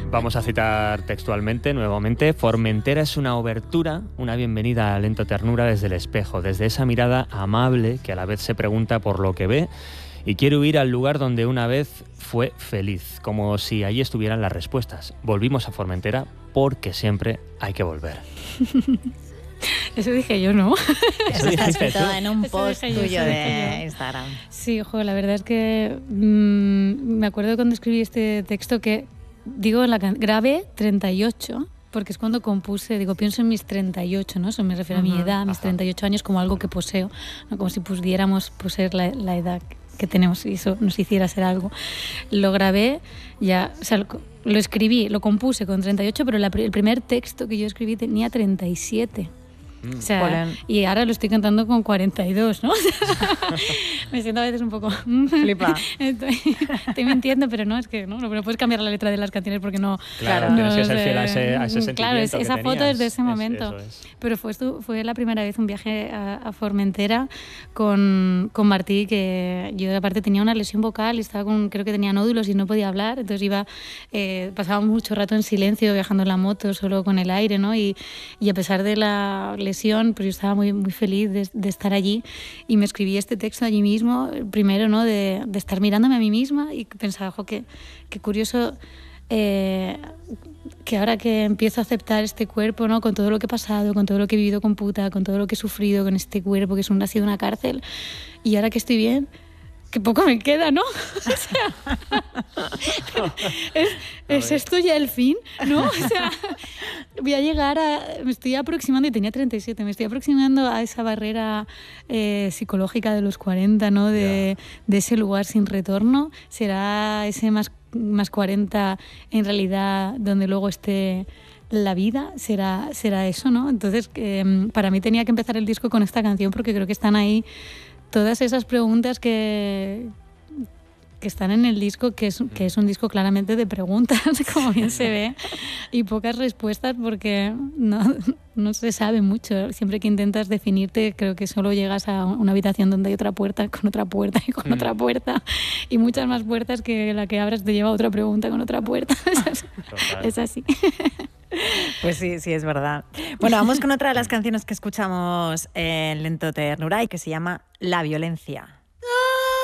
Vamos a citar textualmente, nuevamente. Formentera es una obertura, una bienvenida a Lento Ternura desde el espejo, desde esa mirada amable que a la vez se pregunta por lo que ve y quiere huir al lugar donde una vez fue feliz, como si allí estuvieran las respuestas. Volvimos a Formentera porque siempre hay que volver. Eso dije yo, ¿no? Eso está escrito en un post tuyo de yo. Instagram. Sí, la verdad es que me acuerdo cuando escribí este texto que, grabé 38, porque es cuando compuse, pienso en mis 38, ¿no? Eso me refiero a mi edad, a mis 38 años, como algo que poseo, ¿no? Como si pudiéramos poseer la edad que tenemos y eso nos hiciera ser algo. Lo grabé ya, o sea, lo escribí, lo compuse con 38, pero el primer texto que yo escribí tenía 37. O sea, y ahora lo estoy cantando con 42, ¿no? Me siento a veces un poco... Flipa. Estoy mintiendo, pero no, es que no puedes cambiar la letra de las canciones porque no... Claro, tienes que ser fiel a ese sentimiento. Claro, esa foto es de ese momento. Eso es. Pero fue la primera vez un viaje a Formentera con Martí, que yo aparte tenía una lesión vocal y creo que tenía nódulos y no podía hablar, entonces pasaba mucho rato en silencio viajando en la moto, solo con el aire, ¿no? Y a pesar de la lesión, pues yo estaba muy, muy feliz de estar allí y me escribí este texto allí mismo, primero, ¿no? de estar mirándome a mí misma y pensaba, qué curioso que ahora que empiezo a aceptar este cuerpo, ¿no? Con todo lo que he pasado, con todo lo que he vivido con Puta, con todo lo que he sufrido con este cuerpo que ha sido una cárcel, y ahora que estoy bien, que poco me queda, ¿no? O sea, ¿es esto ya el fin? ¿No? O sea, me estoy aproximando, y tenía 37, me estoy aproximando a esa barrera psicológica de los 40, ¿no? De ese lugar sin retorno. ¿Será ese más 40 en realidad donde luego esté la vida? ¿Será eso, no? Entonces, para mí tenía que empezar el disco con esta canción porque creo que están ahí todas esas preguntas que están en el disco, que es un disco claramente de preguntas, como bien se ve, y pocas respuestas porque no se sabe mucho. Siempre que intentas definirte, creo que solo llegas a una habitación donde hay otra puerta, con otra puerta y con otra puerta, y muchas más puertas que la que abras te lleva a otra pregunta con otra puerta. Es así. Pues sí, es verdad. Bueno, vamos con otra de las canciones que escuchamos en Lento Ternura y que se llama La Violencia.